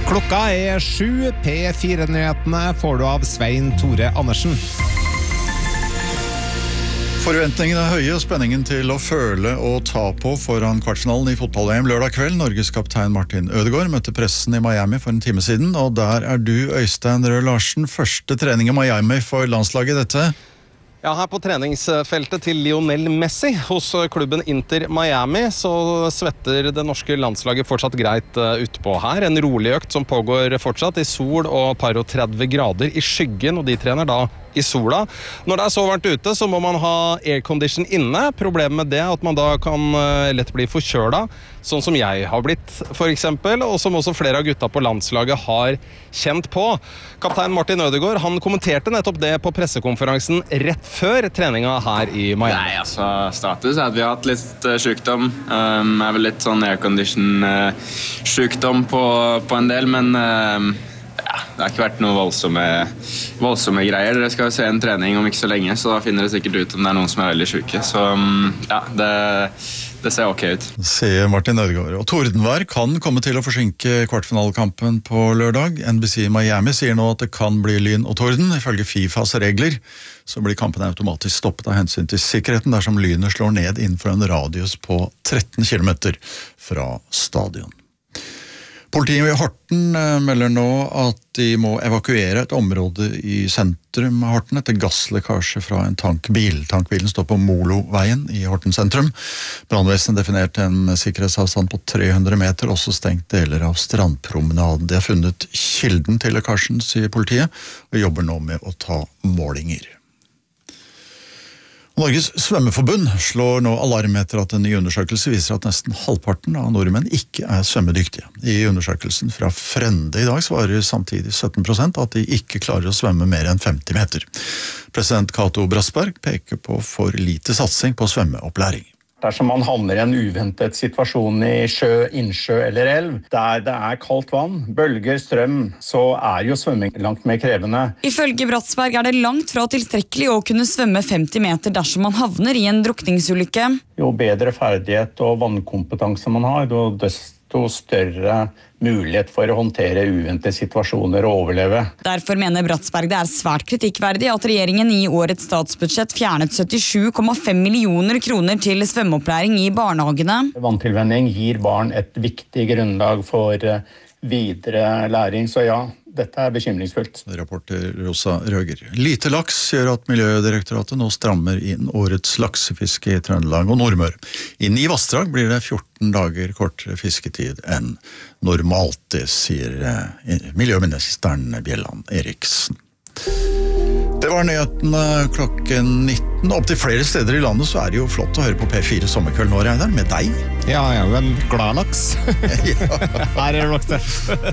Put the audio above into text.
Klokka 7, P4-nyhetene får du av Svein Tore Andersen. Forventningene er høye og spenningen til å føle og ta på foran kvartfinalen i fotball-VM lørdag kveld. Norges kaptein Martin Ødegaard møtte pressen i Miami for en time siden, og der er du, Øystein Røe Larsen. Første trening i Miami for landslaget dette. Ja, her på treningsfeltet til Lionel Messi hos klubben Inter Miami så svetter det norske landslaget fortsatt greit utpå her. En rolig økt som pågår fortsatt i sol og par og 30 grader i skyggen, og de trener da i sola. Når det er så varmt ute, så må man ha aircondition inne. Problemet med det er at man da kan lett bli forkjøla, sånn som jeg har blitt for eksempel, og som også flere av gutta på landslaget har kjent på. Kaptein Martin Ødegaard, han kommenterte nettopp det på pressekonferansen rett før treninga her i Miami. Nei, altså, status er at vi har hatt litt sykdom. Er vel litt sånn aircondition-sykdom på en del, men det har ikke vært noe voldsomme greier. Dere skal jo se en trening om ikke så lenge, så da finner dere sikkert ut om det er noen som er veldig syke. Så ja, det ser ok ut. Sier Martin Ødegaard. Og tordenvær kan komme til å forsinke kvartfinalekampen på lørdag. NBC Miami sier nå at det kan bli lyn og torden. Ifølge FIFAs regler så blir kampen automatisk stoppet av hensyn til sikkerheten dersom lynet slår ned innenfor en radius på 13 kilometer fra stadion. Politiet i Horten melder nå at de må evakuere et område i sentrum av Horten etter gasslekkasje fra en tankbil. Tankbilen står på Moloveien i Horten sentrum. Brannvesenet definerte en sikkerhetsavstand på 300 meter, også stengt deler av strandpromenaden. De har funnet kilden til lekkasjen, sier politiet, og jobber nå med å ta målinger. Norges Svømmeforbund slår nå alarm etter at en ny undersøkelse viser at nesten halvparten av nordmenn ikke er svømmedyktige. I undersøkelsen fra Frende i dag svarer samtidig 17% at de ikke klarer å svømme mer enn 50 meter. President Cato Brassberg peker på for lite satsing på svømmeopplæring. Dersom man havner i en uventet situasjon i sjø, innsjø eller elv, der det er kaldt vann, bølger, strøm, så er jo svømming langt mer krevende. Ifølge Bratsberg er det langt fra tilstrekkelig å kunne svømme 50 meter dersom man havner i en drukningsulykke. Jo bedre ferdighet og vannkompetanse man har, jo desto større mulighet for å håndtere uventede situasjoner og overleve. Derfor mener Bratsberg det er svært kritikkverdig at regjeringen i årets statsbudsjett fjernet 77,5 millioner kroner til svømmeopplæring i barnehagene. Vanntilvenning gir barn et viktig grunnlag for videre læring, så ja, dette er bekymringsfullt. Rapporter Rosa Røger. Lite laks gjør at Miljødirektoratet nå strammer inn årets laksefiske i Trøndelag og Nordmøre. I 9 vassdrag blir det 14 dager kortere fisketid enn normalt, det sier miljøministeren Bjelland Eriksen. Det var nyhetene klokken 19. Opp til flere steder i landet så er det jo flott å høre på P4 Sommerkveld nå, Reidar, med deg. Ja, jeg er vel glad laks. Ja. Her er det nok det.